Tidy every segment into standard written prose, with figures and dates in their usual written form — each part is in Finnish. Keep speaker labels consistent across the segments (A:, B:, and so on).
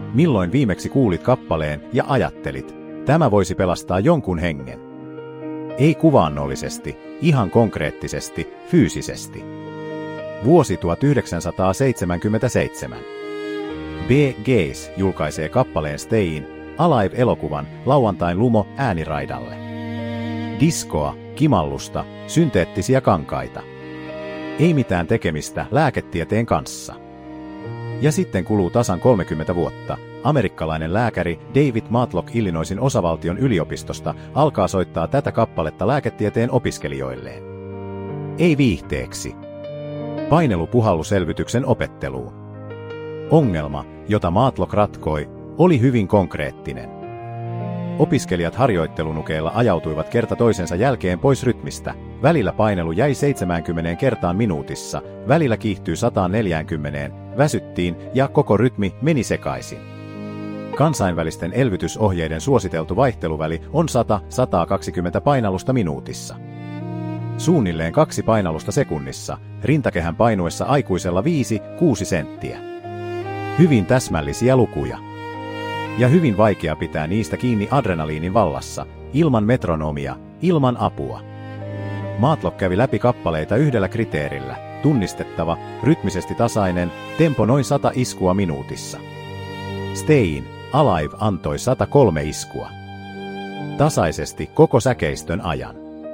A: Milloin viimeksi kuulit kappaleen ja ajattelit, tämä voisi pelastaa jonkun hengen? Ei kuvaannollisesti, ihan konkreettisesti, fyysisesti. Vuosi 1977. B. Gaze julkaisee kappaleen Stayin' Alive-elokuvan lauantain lumo ääniraidalle. Diskoa, kimallusta, synteettisiä kankaita. Ei mitään tekemistä lääketieteen kanssa. Ja sitten kuluu tasan 30 vuotta. Amerikkalainen lääkäri David Matlock Illinoisin osavaltion yliopistosta alkaa soittaa tätä kappaletta lääketieteen opiskelijoilleen. Ei viihteeksi. Painelupuhalluselvytyksen opetteluun. Ongelma, jota Matlock ratkoi, oli hyvin konkreettinen. Opiskelijat harjoittelunukeilla ajautuivat kerta toisensa jälkeen pois rytmistä. Välillä painelu jäi 70 kertaan minuutissa, välillä kiihtyi 140, väsyttiin ja koko rytmi meni sekaisin. Kansainvälisten elvytysohjeiden suositeltu vaihteluväli on 100-120 painallusta minuutissa. Suunnilleen 2 painallusta sekunnissa, rintakehän painuessa aikuisella 5-6 senttiä. Hyvin täsmällisiä lukuja. Ja hyvin vaikea pitää niistä kiinni adrenaliinin vallassa, ilman metronomia, ilman apua. Matlock kävi läpi kappaleita yhdellä kriteerillä, tunnistettava, rytmisesti tasainen, tempo noin 100 iskua minuutissa. Stayin' Alive antoi 103 iskua. Tasaisesti koko säkeistön ajan.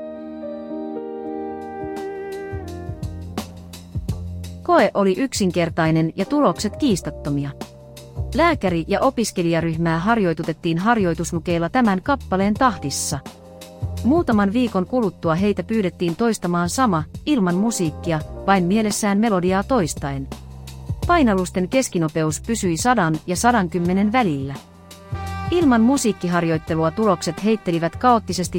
B: Koe oli yksinkertainen ja tulokset kiistattomia. Lääkäri- ja opiskelijaryhmää harjoitutettiin harjoitusnukeilla tämän kappaleen tahdissa. Muutaman viikon kuluttua heitä pyydettiin toistamaan sama, ilman musiikkia, vain mielessään melodiaa toistaen. Painallusten keskinopeus pysyi 100 ja 110 välillä. Ilman musiikkiharjoittelua tulokset heittelivät kaoottisesti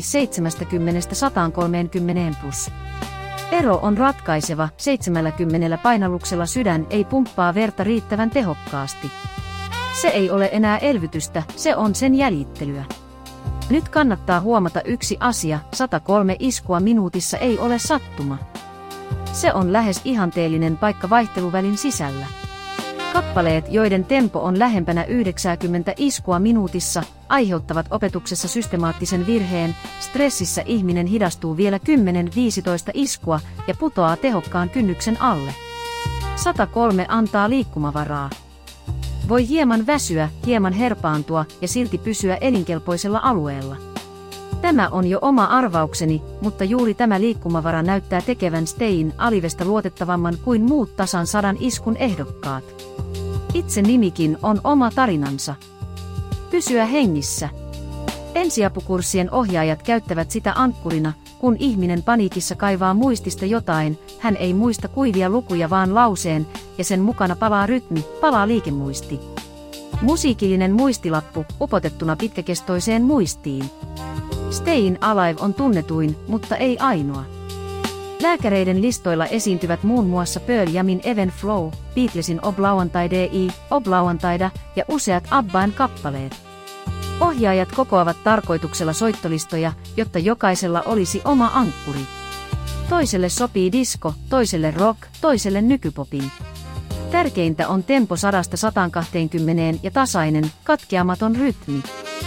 B: 70–130+. Ero on ratkaiseva, 70 painalluksella sydän ei pumppaa verta riittävän tehokkaasti. Se ei ole enää elvytystä, se on sen jäljittelyä. Nyt kannattaa huomata yksi asia, 103 iskua minuutissa ei ole sattuma. Se on lähes ihanteellinen paikka vaihteluvälin sisällä. Kappaleet, joiden tempo on lähempänä 90 iskua minuutissa, aiheuttavat opetuksessa systemaattisen virheen, stressissä ihminen hidastuu vielä 10–15 iskua ja putoaa tehokkaan kynnyksen alle. 103 antaa liikkumavaraa. Voi hieman väsyä, hieman herpaantua ja silti pysyä elinkelpoisella alueella. Tämä on jo oma arvaukseni, mutta juuri tämä liikkumavara näyttää tekevän Stayin' Alivesta luotettavamman kuin muut tasan 100 iskun ehdokkaat. Itse nimikin on oma tarinansa. Pysyä hengissä. Ensiapukurssien ohjaajat käyttävät sitä ankkurina, kun ihminen paniikissa kaivaa muistista jotain, hän ei muista kuivia lukuja vaan lauseen, ja sen mukana palaa rytmi, palaa liikemuisti. Musiikillinen muistilappu, upotettuna pitkäkestoiseen muistiin. Stayin' Alive on tunnetuin, mutta ei ainoa. Lääkäreiden listoilla esiintyvät muun muassa Pearl Jamin Even Flow, Beatlesin Ob Lauantai Ob Lauantaida ja useat ABBAn kappaleet. Ohjaajat kokoavat tarkoituksella soittolistoja, jotta jokaisella olisi oma ankkuri. Toiselle sopii disco, toiselle rock, toiselle nykypopin. Tärkeintä on tempo 100–120 ja tasainen, katkeamaton rytmi.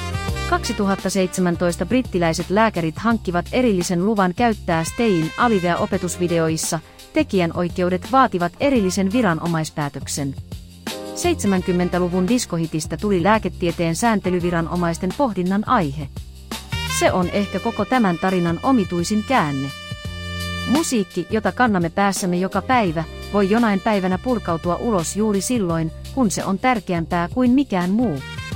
B: 2017 brittiläiset lääkärit hankkivat erillisen luvan käyttää Stayin' Alivea opetusvideoissa, tekijänoikeudet vaativat erillisen viranomaispäätöksen. 70-luvun diskohitistä tuli lääketieteen sääntelyviranomaisten pohdinnan aihe. Se on ehkä koko tämän tarinan omituisin käänne. Musiikki, jota kannamme päässämme joka päivä, voi jonain päivänä purkautua ulos juuri silloin, kun se on tärkeämpää kuin mikään muu.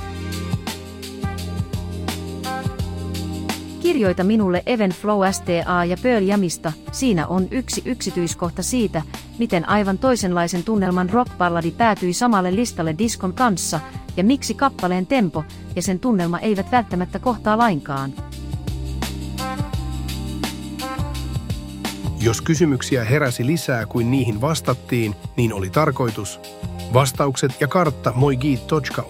B: Kirjoita minulle Even Flow STA ja Pearl Jamista, siinä on yksi yksityiskohta siitä, miten aivan toisenlaisen tunnelman rock-balladi päätyi samalle listalle diskon kanssa, ja miksi kappaleen tempo ja sen tunnelma eivät välttämättä kohtaa lainkaan.
C: Jos kysymyksiä heräsi lisää kuin niihin vastattiin, niin oli tarkoitus. Vastaukset ja kartta moigiit.org.